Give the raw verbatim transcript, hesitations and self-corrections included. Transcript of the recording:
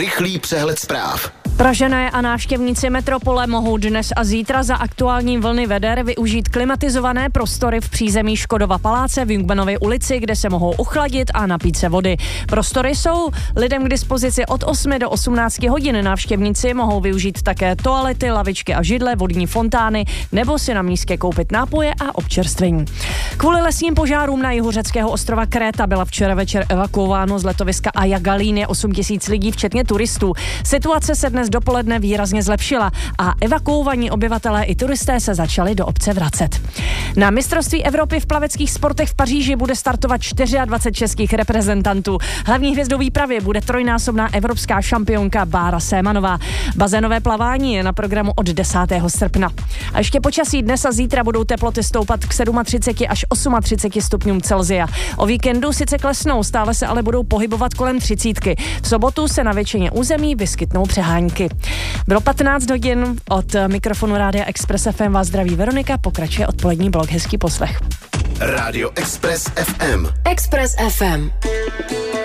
Rychlý přehled zpráv. Pražané a návštěvníci metropole mohou dnes a zítra za aktuální vlny veder využít klimatizované prostory v přízemí Škodova paláce v Jungmannově ulici, kde se mohou ochladit a napít se vody. Prostory jsou lidem k dispozici od osmi do osmnácti hodin. Návštěvníci mohou využít také toalety, lavičky a židle, vodní fontány nebo si na místě koupit nápoje a občerstvení. Kvůli lesním požárům na jihu řeckého ostrova Kréta byla včera večer evakuováno z letoviska Aia Galíny osm tisíc lidí, včetně turistů. Situace se dnes dopoledne výrazně zlepšila a evakuovaní obyvatelé i turisté se začali do obce vracet. Na mistrovství Evropy v plaveckých sportech v Paříži bude startovat dvacet čtyři českých reprezentantů. Hlavní hvězdou výpravy bude trojnásobná evropská šampionka Bára Sémanová. Bazénové plavání je na programu od desátého srpna. A ještě počasí: dnes a zítra budou teploty stoupat k třiceti sedmi až třiceti osmi stupňům Celsia. O víkendu sice klesnou, stále se ale budou pohybovat kolem třicítky. V sobotu se na většině území vyskytnou přehánky. Bylo patnáct hodin, od mikrofonu Rádia Express F M vás zdraví Veronika, pokračuje odpolední blok. Hezký poslech. Rádio Express F M. Express F M.